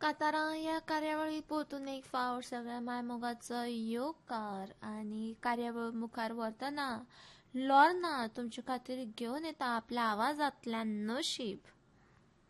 कातारा या कार्यावळीत पोतून एक फावट सगळ्या मायमोगाचो योगकार आणि कार्यावळ मुखार व्हरतना लॉर्ना तुमचे खातीर घेवन येता आपल्या आवाजांतल्यान नशीब.